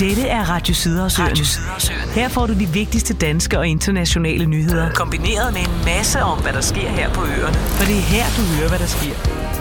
Dette er Radio Sydersøen. Her får du de vigtigste danske og internationale nyheder, kombineret med en masse om, hvad der sker her på øerne. For det er her, du hører, hvad der sker.